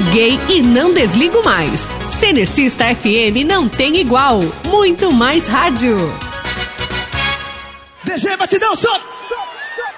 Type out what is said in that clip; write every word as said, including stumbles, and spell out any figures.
Liguei e não desligo mais. Cenecista F M não tem igual. Muito mais rádio. D G Batidão, solta!